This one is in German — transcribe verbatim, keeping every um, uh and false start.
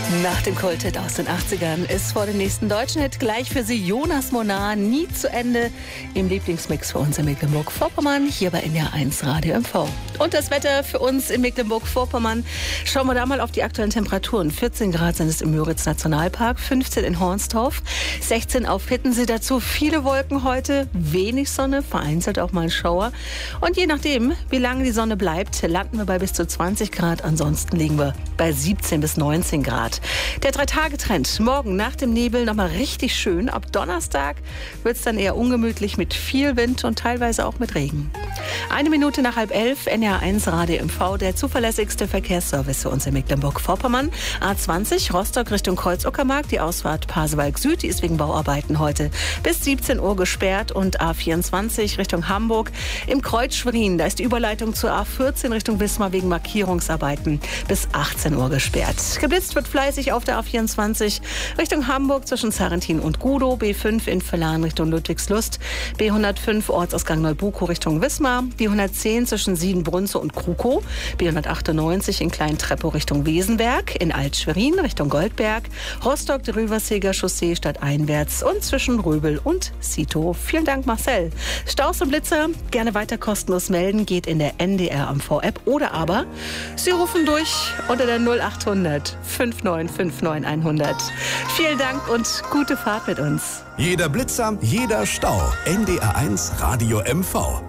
Nach dem Kulthit aus den achtzigern ist vor dem nächsten deutschen Hit gleich für Sie Jonas Monar nie zu Ende im Lieblingsmix für uns in Mecklenburg-Vorpommern, hier bei N D R eins Radio M V. Und das Wetter für uns in Mecklenburg-Vorpommern. Schauen wir da mal auf die aktuellen Temperaturen. vierzehn Grad sind es im Müritz-Nationalpark, fünfzehn in Hornstorf, sechzehn auf Hittensee. Dazu viele Wolken heute, wenig Sonne, vereinzelt auch mal ein Schauer. Und je nachdem, wie lange die Sonne bleibt, landen wir bei bis zu zwanzig Grad. Ansonsten liegen wir bei siebzehn bis neunzehn Grad. Der Drei-Tage-Trend. Morgen nach dem Nebel nochmal richtig schön. Ab Donnerstag wird es dann eher ungemütlich mit viel Wind und teilweise auch mit Regen. Eine Minute nach halb elf, N D R eins Radio M V, der zuverlässigste Verkehrsservice für uns in Mecklenburg-Vorpommern. A zwanzig, Rostock Richtung Kreuz-Uckermark. Die Ausfahrt Pasewalk Süd, die ist wegen Bauarbeiten heute bis siebzehn Uhr gesperrt. Und A vierundzwanzig Richtung Hamburg im Kreuz Schwerin. Da ist die Überleitung zur A vierzehn Richtung Wismar wegen Markierungsarbeiten bis achtzehn Uhr gesperrt. Geblitzt wird fleißig auf der A vierundzwanzig Richtung Hamburg zwischen Zarrentin und Gudow, B fünf in Verlan Richtung Ludwigslust, B hundertfünf Ortsausgang Neubuko Richtung Wismar, B hundertzehn zwischen Siedenbrunze und Krukow, B hundertachtundneunzig in Klein-Treppow Richtung Wesenberg, in Alt-Schwerin Richtung Goldberg, Rostock die Rüverseger Chaussee stadteinwärts und zwischen Röbel und Sito. Vielen Dank, Marcel. Staus und Blitzer gerne weiter kostenlos melden, geht in der N D R M V-App oder aber Sie rufen durch unter der null achthundert neunundfünfzig neunundfünfzig hundert. Vielen Dank und gute Fahrt mit uns. Jeder Blitzer, jeder Stau. N D R eins Radio M V.